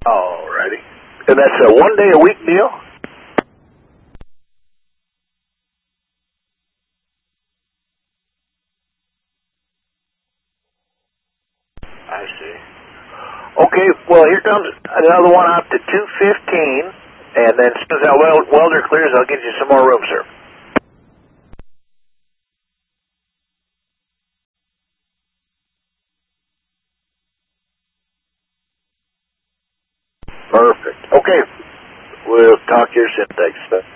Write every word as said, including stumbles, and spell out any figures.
All righty. And that's a one day a week deal? I see. Okay, well, here comes another one out to two fifteen, and then as soon as that wel welder clears, I'll get you some more room, sir. Perfect. Okay, we'll talk to you soon. Thanks.